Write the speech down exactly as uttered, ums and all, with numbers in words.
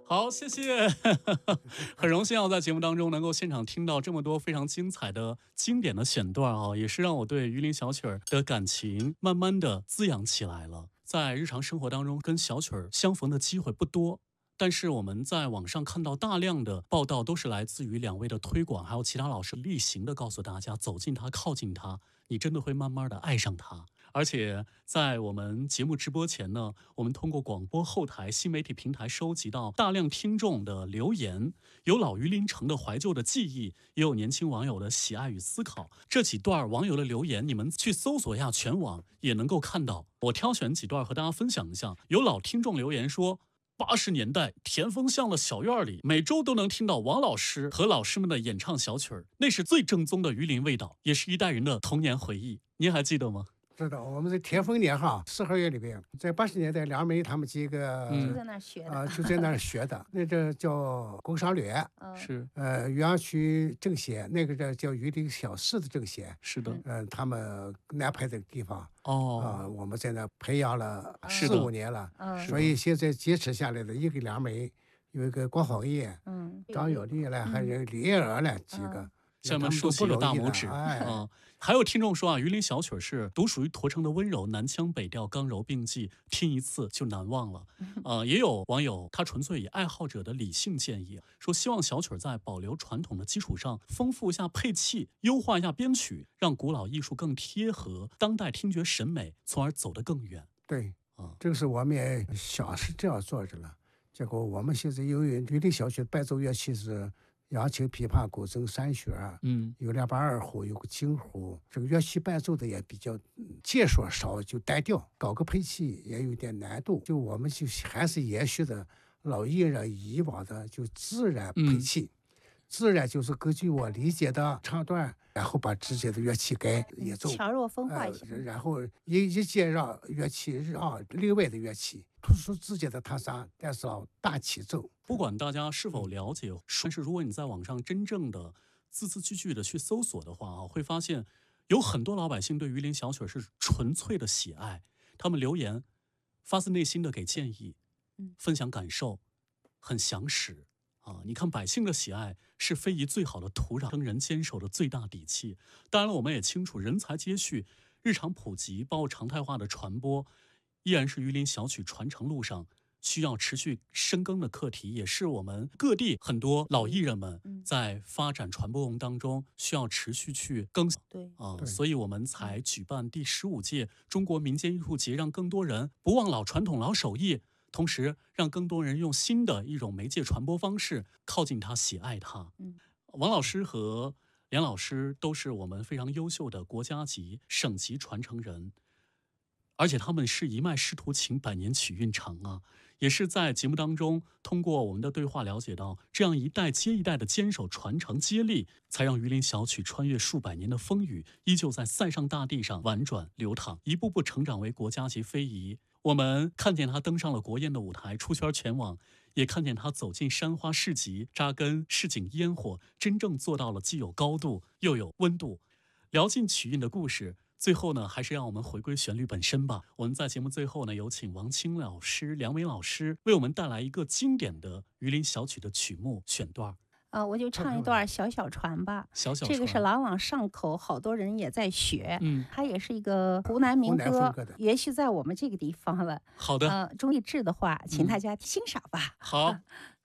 好，谢谢，很荣幸要在节目当中能够现场听到这么多非常精彩的经典的选段啊，也是让我对榆林小曲儿的感情慢慢的滋养起来了。在日常生活当中，跟小曲儿相逢的机会不多。但是我们在网上看到大量的报道，都是来自于两位的推广，还有其他老师例行的告诉大家，走近它，靠近它，你真的会慢慢的爱上它。而且在我们节目直播前呢，我们通过广播后台新媒体平台收集到大量听众的留言，有老榆林城的怀旧的记忆，也有年轻网友的喜爱与思考。这几段网友的留言，你们去搜索一下全网也能够看到。我挑选几段和大家分享一下。有老听众留言说，八十年代田丰巷的小院里，每周都能听到王老师和老师们的演唱小曲儿，那是最正宗的榆林味道，也是一代人的童年回忆。您还记得吗？ 知道，我们在田丰年哈四合院里边，在八十年代，梁梅他们几个、 嗯、就在那儿学的啊、呃，就在那儿学的。那这叫工商略， 是呃，鸳鸯区政协，那个叫叫榆林小市的政协， 是的， 嗯、呃，他们安排这个地方哦， 啊、呃，我们在那培养了四五年了， 嗯、 所以现在坚持下来的一个梁梅，有一个郭黄叶， 嗯， 张友丽了，还有李燕娥了几个。 嗯向你们竖起一个大拇指。 哎、 嗯，还有听众说啊，榆林小曲是独属于驼城的温柔，南腔北调，刚柔并济，听一次就难忘了。呃，也有网友他纯粹以爱好者的理性建议，说希望小曲在保留传统的基础上，丰富一下配器，优化一下编曲，让古老艺术更贴合当代听觉审美，从而走得更远。 对， 啊， 这个是我们也想是这样做着了，结果我们现在由于榆林小曲伴奏乐器是扬琴、琵琶、古筝、三弦，嗯，有两把二胡，有个京胡，这个乐器伴奏的也比较介说少，就单调，搞个配器也有点难度。就我们就还是延续的老艺人以往的就自然配器，嗯、自然就是根据我理解的唱段，然后把直接的乐器给演奏， 强弱分化一下， 呃，然后一一节让乐器让另外的乐器突出自己的特色，但是要大齐奏。 不管大家是否了解，但是如果你在网上真正的字字句句的去搜索的话啊，会发现有很多老百姓对榆林小曲是纯粹的喜爱，他们留言发自内心的给建议，分享感受，很详实啊。你看百姓的喜爱是非遗最好的土壤，人坚守的最大底气。当然了，我们也清楚人才接续、日常普及包括常态化的传播，依然是榆林小曲传承路上需要持续深耕的课题，也是我们各地很多老艺人们在发展传播当中需要持续去更新。 对啊、呃，所以我们才举办第十五届中国民间艺术节，让更多人不忘老传统、老手艺，同时让更多人用新的一种媒介传播方式靠近它、喜爱它。嗯，王老师和梁老师都是我们非常优秀的国家级、省级传承人。而且他们是一脉师徒情，百年曲韵长啊！也是在节目当中，通过我们的对话了解到，这样一代接一代的坚守、传承、接力，才让榆林小曲穿越数百年的风雨，依旧在塞上大地上婉转流淌，一步步成长为国家级非遗。我们看见他登上了国宴的舞台，出圈全网，也看见他走进山花市集，扎根市井烟火，真正做到了既有高度又有温度。聊尽曲韵的故事。最后呢，还是让我们回归旋律本身吧。我们在节目最后呢，有请王清老师、梁梅老师为我们带来一个经典的榆林小曲的曲目选段。 呃，我就唱一段《小小船》吧。 小小船， 这个是朗朗上口，好多人也在学。 嗯， 它也是一个湖南民歌，也许在我们这个地方了。 好的。 呃，中意志的话，请大家欣赏吧。 嗯、好。